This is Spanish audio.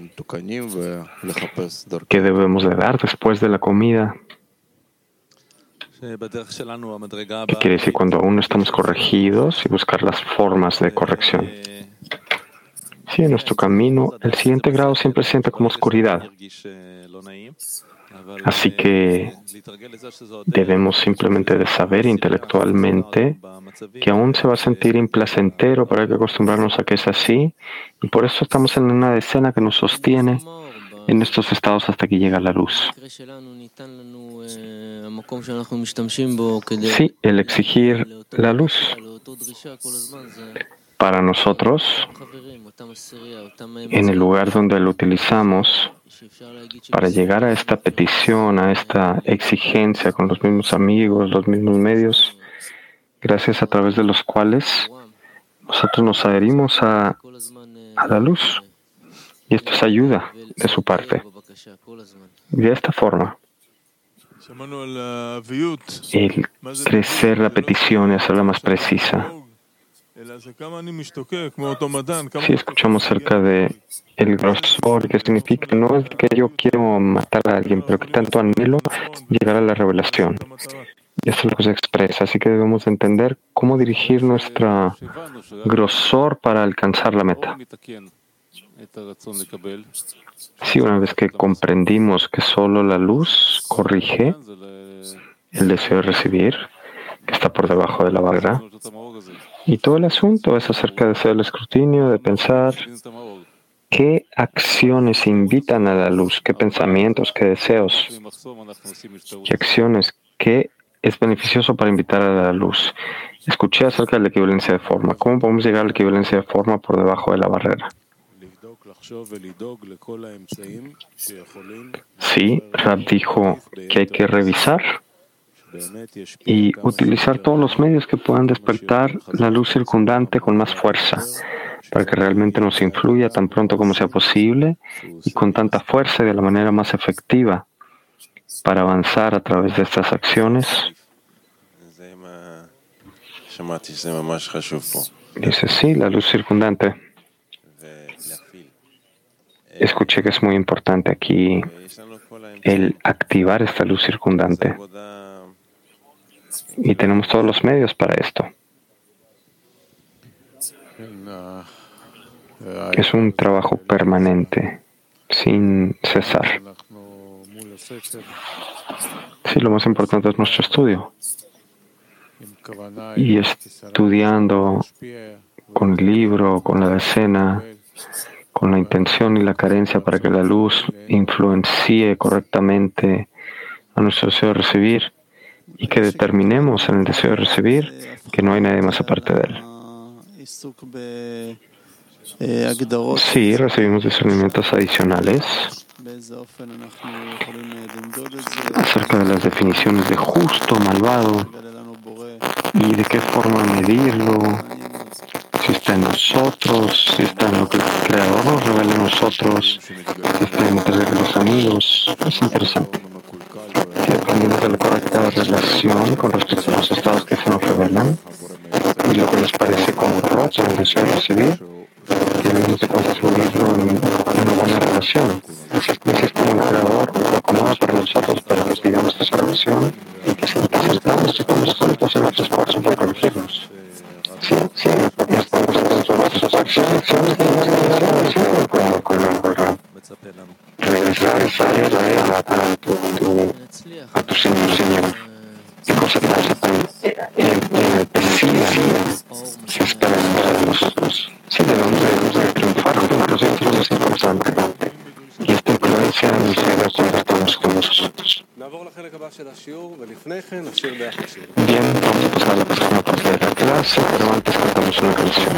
¿Qué debemos de dar después de la comida? ¿Qué quiere decir cuando aún no estamos corregidos y buscar las formas de corrección? Sí, en nuestro camino, el siguiente grado siempre se siente como oscuridad. Así que debemos simplemente de saber intelectualmente que aún se va a sentir implacentero, pero hay que acostumbrarnos a que es así. Y por eso estamos en una escena que nos sostiene en estos estados hasta que llega la luz. Sí, el exigir la luz. Para nosotros, en el lugar donde lo utilizamos, para llegar a esta petición, a esta exigencia con los mismos amigos, los mismos medios, gracias a través de los cuales nosotros nos adherimos a la luz. Y esto es ayuda de su parte. Y de esta forma, el crecer la petición y hacerla más precisa. Si escuchamos acerca de el grosor, que significa, no es que yo quiero matar a alguien, pero que tanto anhelo llegar a la revelación. Y eso es lo que se expresa. Así que debemos entender cómo dirigir nuestro grosor para alcanzar la meta. Sí, una vez que comprendimos que solo la luz corrige el deseo de recibir, que está por debajo de la barra, y todo el asunto es acerca de hacer el escrutinio, de pensar qué acciones invitan a la luz, qué pensamientos, qué deseos, qué acciones, qué es beneficioso para invitar a la luz. Escuché acerca de la equivalencia de forma. ¿Cómo podemos llegar a la equivalencia de forma por debajo de la barrera? Sí, Rab dijo que hay que revisar y utilizar todos los medios que puedan despertar la luz circundante con más fuerza, para que realmente nos influya tan pronto como sea posible y con tanta fuerza y de la manera más efectiva para avanzar a través de estas acciones. Dice, sí, la luz circundante. Escuché que es muy importante aquí el activar esta luz circundante. Y tenemos todos los medios para esto. Es un trabajo permanente, sin cesar. Sí, lo más importante es nuestro estudio. Y estudiando con el libro, con la decena, con la intención y la carencia para que la luz influencie correctamente a nuestro deseo de recibir y que determinemos en el deseo de recibir que no hay nadie más aparte de él. Sí, recibimos discernimientos adicionales acerca de las definiciones de justo, malvado y de qué forma medirlo, si está en nosotros, si está en lo que el Creador nos revela a nosotros, si está entre los amigos. Es interesante. Que dependiendo de la correcta relación con respecto a los estados que se nos revelan y lo que nos parece como roto en el deseo de recibir, debemos de construirlo en una buena relación. Así es como el Creador lo acomoda para nosotros, para que sigamos esa relación y que sentamos y estamos juntos en nuestro esfuerzo por corregirnos. Sí, estamos en nuestras acciones de la relación con regresar a tu Señor. Y cosa que pasa tan si espera de nosotros. Sí, debemos de triunfar con la relación que es lo más importante. Y esta influencia nos lleva cuando estamos con nosotros. Bien, vamos a pasar a la próxima parte de la clase, pero antes cantamos una canción.